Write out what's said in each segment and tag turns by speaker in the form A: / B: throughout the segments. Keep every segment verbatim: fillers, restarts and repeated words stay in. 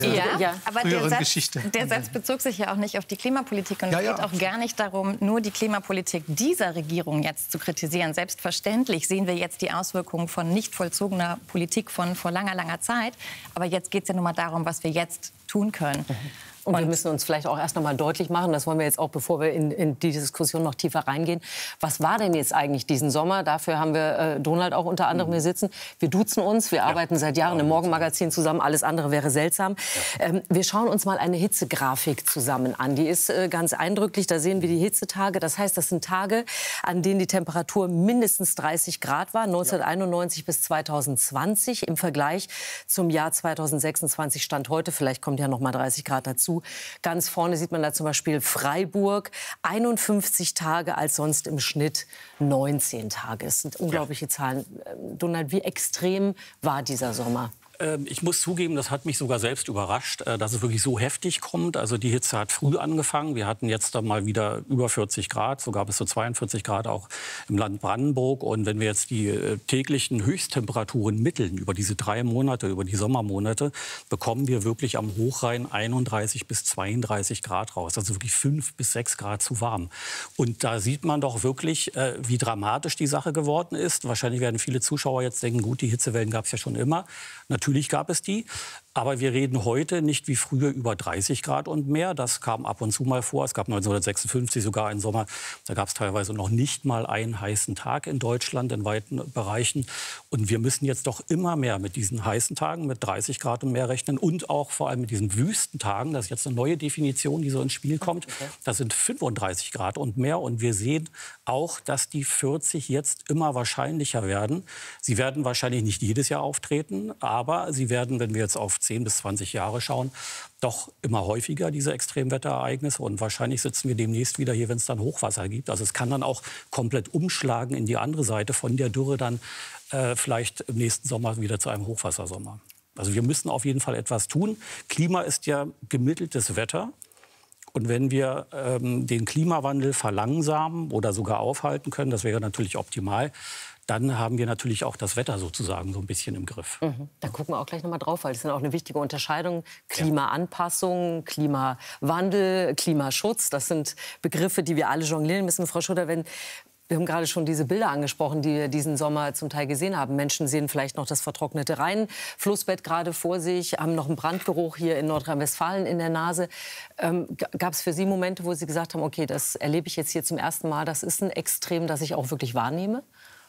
A: Ja,
B: ja.
A: aber der Satz, der Satz bezog sich ja auch nicht auf die Klimapolitik. Und ja, es geht ja. auch gar nicht darum, nur die Klimapolitik dieser Regierung jetzt zu kritisieren. Selbstverständlich sehen wir jetzt die Auswirkungen von nicht vollzogener Politik von vor langer, langer Zeit. Aber jetzt geht es ja nun mal darum, was wir jetzt tun können.
B: Mhm. Und, und wir müssen uns vielleicht auch erst noch mal deutlich machen, das wollen wir jetzt auch, bevor wir in, in die Diskussion noch tiefer reingehen. Was war denn jetzt eigentlich diesen Sommer? Dafür haben wir äh, Donald auch unter anderem hier sitzen. Wir duzen uns, wir ja. arbeiten seit Jahren im Morgenmagazin zusammen. Alles andere wäre seltsam. Ja. Ähm, wir schauen uns mal eine Hitzegrafik zusammen an. Die ist äh, ganz eindrücklich. Da sehen wir die Hitzetage. Das heißt, das sind Tage, an denen die Temperatur mindestens dreißig Grad war. neunzehnhunderteinundneunzig ja. bis zweitausendzwanzig. Im Vergleich zum Jahr zweitausendsechsundzwanzig Stand heute. Vielleicht kommt ja noch mal dreißig Grad dazu. Ganz vorne sieht man da zum Beispiel Freiburg, einundfünfzig Tage als sonst im Schnitt neunzehn Tage. Das sind unglaubliche Zahlen. Donald, wie extrem war dieser Sommer?
C: Ich muss zugeben, das hat mich sogar selbst überrascht, dass es wirklich so heftig kommt. Also die Hitze hat früh angefangen. Wir hatten jetzt dann mal wieder über vierzig Grad, sogar bis zu zweiundvierzig Grad auch im Land Brandenburg. Und wenn wir jetzt die täglichen Höchsttemperaturen mitteln über diese drei Monate, über die Sommermonate, bekommen wir wirklich am Hochrhein einunddreißig bis zweiunddreißig Grad raus. Also wirklich fünf bis sechs Grad zu warm. Und da sieht man doch wirklich, wie dramatisch die Sache geworden ist. Wahrscheinlich werden viele Zuschauer jetzt denken, gut, die Hitzewellen gab es ja schon immer. Natürlich Natürlich gab es die, aber wir reden heute nicht wie früher über dreißig Grad und mehr. Das kam ab und zu mal vor. Es gab neunzehnhundertsechsundfünfzig sogar einen Sommer, da gab es teilweise noch nicht mal einen heißen Tag in Deutschland in weiten Bereichen. Und wir müssen jetzt doch immer mehr mit diesen heißen Tagen, mit dreißig Grad und mehr rechnen und auch vor allem mit diesen Wüstentagen. Das ist jetzt eine neue Definition, die so ins Spiel kommt. Das sind fünfunddreißig Grad und mehr. Und wir sehen auch, dass die vierzig jetzt immer wahrscheinlicher werden. Sie werden wahrscheinlich nicht jedes Jahr auftreten, aber sie werden, wenn wir jetzt auf zehn bis zwanzig Jahre schauen, doch immer häufiger, diese Extremwetterereignisse. Und wahrscheinlich sitzen wir demnächst wieder hier, wenn es dann Hochwasser gibt. Also es kann dann auch komplett umschlagen in die andere Seite, von der Dürre dann äh, vielleicht im nächsten Sommer wieder zu einem Hochwassersommer. Also wir müssen auf jeden Fall etwas tun. Klima ist ja gemitteltes Wetter. Und wenn wir ähm, den Klimawandel verlangsamen oder sogar aufhalten können, das wäre natürlich optimal, dann haben wir natürlich auch das Wetter sozusagen so ein bisschen im Griff.
B: Mhm. Da gucken wir auch gleich noch mal drauf, weil das sind auch eine wichtige Unterscheidung. Klimaanpassung, Klimawandel, Klimaschutz, das sind Begriffe, die wir alle jonglieren müssen. Frau Schutter, wenn wir haben gerade schon diese Bilder angesprochen, die wir diesen Sommer zum Teil gesehen haben. Menschen sehen vielleicht noch das vertrocknete Rheinflussbett gerade vor sich, haben noch einen Brandgeruch hier in Nordrhein-Westfalen in der Nase. Ähm, Gab es für Sie Momente, wo Sie gesagt haben, okay, das erlebe ich jetzt hier zum ersten Mal, das ist ein Extrem, das ich auch wirklich wahrnehme?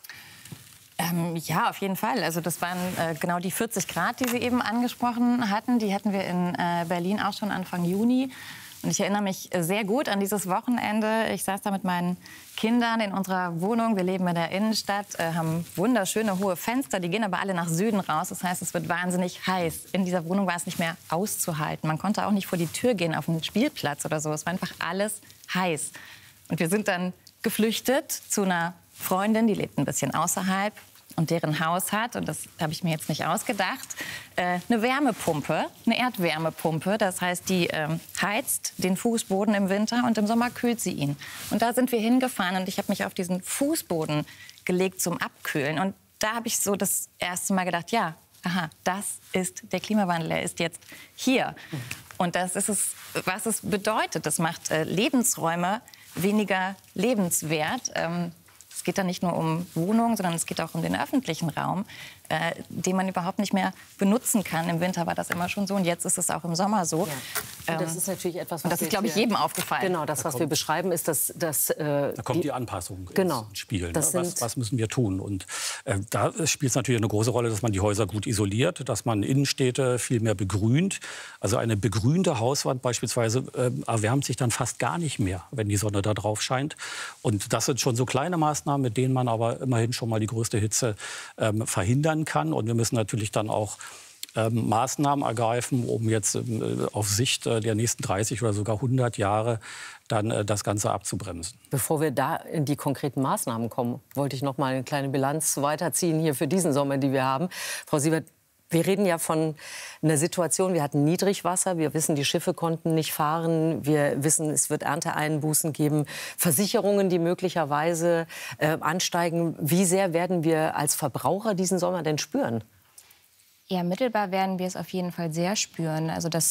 A: Ähm, ja, auf jeden Fall. Also das waren äh, genau die vierzig Grad, die Sie eben angesprochen hatten. Die hatten wir in äh, Berlin auch schon Anfang Juni. Und ich erinnere mich sehr gut an dieses Wochenende. Ich saß da mit meinen Kindern in unserer Wohnung. Wir leben in der Innenstadt, äh, haben wunderschöne hohe Fenster. Die gehen aber alle nach Süden raus. Das heißt, es wird wahnsinnig heiß. In dieser Wohnung war es nicht mehr auszuhalten. Man konnte auch nicht vor die Tür gehen auf einen Spielplatz oder so. Es war einfach alles heiß. Und wir sind dann geflüchtet zu einer Freundin, die lebt ein bisschen außerhalb und deren Haus hat, und das habe ich mir jetzt nicht ausgedacht, äh, eine Wärmepumpe, eine Erdwärmepumpe. Das heißt, die ähm, heizt den Fußboden im Winter und im Sommer kühlt sie ihn. Und da sind wir hingefahren und ich habe mich auf diesen Fußboden gelegt zum Abkühlen. Und da habe ich so das erste Mal gedacht, ja, aha, das ist der Klimawandel, er ist jetzt hier. Und das ist es, was es bedeutet. Das macht äh, Lebensräume weniger lebenswert. Ähm, Es geht da nicht nur um Wohnungen, sondern es geht auch um den öffentlichen Raum, äh, den man überhaupt nicht mehr benutzen kann. Im Winter war das immer schon so und jetzt ist es auch im Sommer so.
B: Ja. Und das ist natürlich etwas, was
A: das ist, glaube ich, jedem aufgefallen.
B: Genau, das, was wir beschreiben, ist, dass... dass äh,
C: da kommt die, die Anpassung
B: genau,
C: ins Spiel.
B: Das
C: ne? was, was müssen wir tun? Und äh, da spielt es natürlich eine große Rolle, dass man die Häuser gut isoliert, dass man Innenstädte viel mehr begrünt. Also eine begrünte Hauswand beispielsweise äh, erwärmt sich dann fast gar nicht mehr, wenn die Sonne da drauf scheint. Und das sind schon so kleine Maßnahmen, mit denen man aber immerhin schon mal die größte Hitze ähm, verhindern kann. Und wir müssen natürlich dann auch ähm, Maßnahmen ergreifen, um jetzt ähm, auf Sicht äh, der nächsten dreißig oder sogar hundert Jahre dann äh, das Ganze abzubremsen.
B: Bevor wir da in die konkreten Maßnahmen kommen, wollte ich noch mal eine kleine Bilanz weiterziehen hier für diesen Sommer, die wir haben. Frau Siebert, wir reden ja von einer Situation, wir hatten Niedrigwasser, wir wissen, die Schiffe konnten nicht fahren, wir wissen, es wird Ernteeinbußen geben, Versicherungen, die möglicherweise äh, ansteigen. Wie sehr werden wir als Verbraucher diesen Sommer denn spüren?
D: Ja, mittelbar werden wir es auf jeden Fall sehr spüren. Also das